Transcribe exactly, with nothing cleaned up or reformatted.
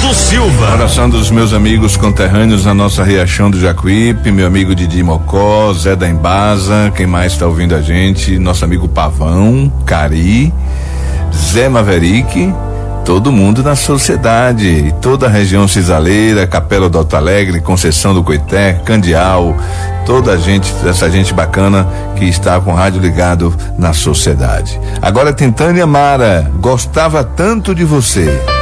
Romualdo Silva. Oração dos meus amigos conterrâneos na nossa Riachão do Jacuípe, meu amigo Didi Mocó, Zé da Embasa, quem mais está ouvindo a gente? Nosso amigo Pavão, Cari, Zé Maverick, todo mundo na sociedade, e toda a região cisaleira, Capela do Alto Alegre, Conceição do Coité, Candial, toda a gente, essa gente bacana que está com o rádio ligado na sociedade. Agora tem Tânia Mara, gostava tanto de você.